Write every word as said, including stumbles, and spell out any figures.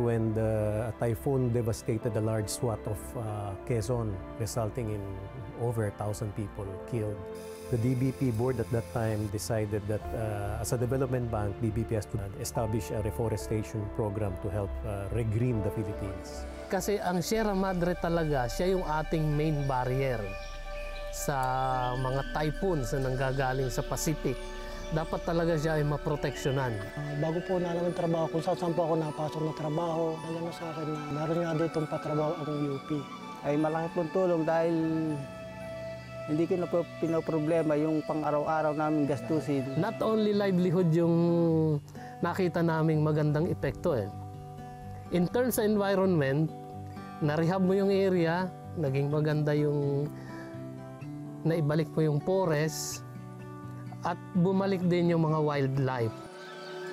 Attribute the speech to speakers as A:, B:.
A: when the typhoon devastated a large swath of uh, Quezon, resulting in over a thousand people killed. The D B P board at that time decided that uh, as a development bank, D B P has to establish a reforestation program to help uh, regreen the Philippines.
B: Kasi ang Sierra Madre talaga, siya yung ating main barrier sa mga typhoons na nanggagaling sa Pacific. Dapat talaga siya ay maproteksyonan.
C: Uh, bago po nalang trabaho, kung saan saan po ako napasok na trabaho, alam sa akin na meron nga ditong patrabaho ang U P.
D: Ay malaki pong tulong dahil hindi ko na po pinoproblema yung pang-araw-araw naming gastusin.
B: Not only livelihood yung nakita naming magandang epekto eh. In terms sa environment, na-rehab mo yung area, naging maganda yung naibalik mo yung forest, at bumalik din yung mga wildlife.